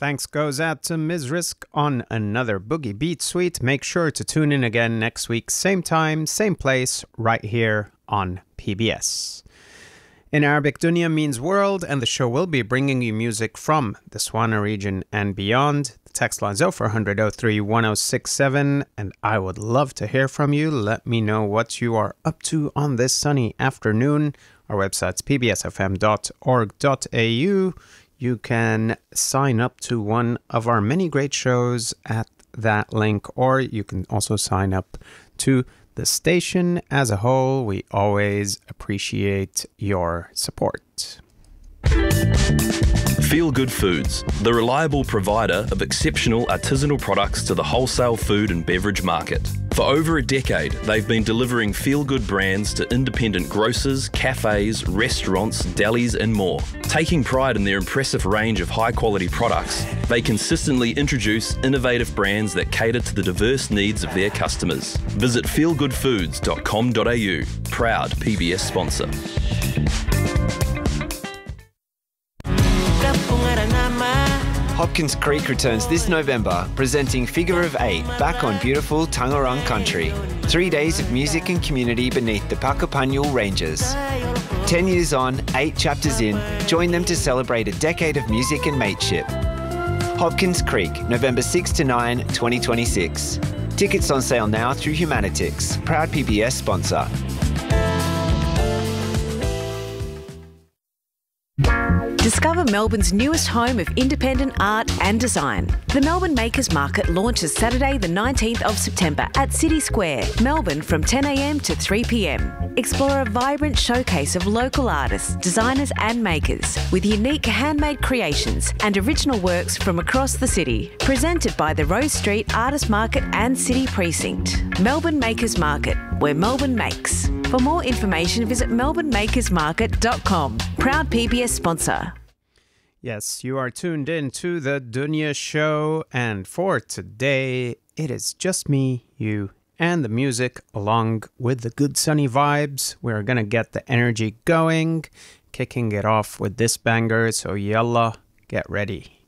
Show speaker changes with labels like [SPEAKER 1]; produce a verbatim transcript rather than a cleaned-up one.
[SPEAKER 1] thanks goes out to Miz Risk on another Boogie Beat Suite. Make sure to tune in again next week, same time, same place, right here on P B S. In Arabic, Dunya means world, and the show will be bringing you music from the Swana region and beyond. The text line's oh four hundred, oh three, one oh six seven, and I would love to hear from you. Let me know what you are up to on this sunny afternoon. Our website's p b s f m dot org dot a u. You can sign up to one of our many great shows at that link, or you can also sign up to the station as a whole. We always appreciate your support.
[SPEAKER 2] Feel Good Foods, the reliable provider of exceptional artisanal products to the wholesale food and beverage market. For over a decade, they've been delivering feel-good brands to independent grocers, cafes, restaurants, delis and more. Taking pride in their impressive range of high-quality products, they consistently introduce innovative brands that cater to the diverse needs of their customers. Visit feel good foods dot com dot a u, proud P B S sponsor.
[SPEAKER 3] Hopkins Creek returns this November, presenting Figure of Eight back on beautiful Tangarang country. Three days of music and community beneath the Puckapunyal Ranges. Ten years on, eight chapters in, join them to celebrate a decade of music and mateship. Hopkins Creek, November sixth to ninth, twenty twenty-six. Tickets on sale now through Humanitix, proud P B S sponsor.
[SPEAKER 4] Discover Melbourne's newest home of independent art and design. The Melbourne Makers Market launches Saturday the nineteenth of September at City Square, Melbourne from ten a m to three p m. Explore a vibrant showcase of local artists, designers and makers with unique handmade creations and original works from across the city. Presented by the Rose Street Artist Market and City Precinct. Melbourne Makers Market, where Melbourne makes. For more information, visit melbourne makers market dot com. Proud P B S sponsor.
[SPEAKER 1] Yes, you are tuned in to the Dunya Show, and for today, it is just me, you, and the music, along with the good sunny vibes. We're going to get the energy going, kicking it off with this banger, so yalla, get ready.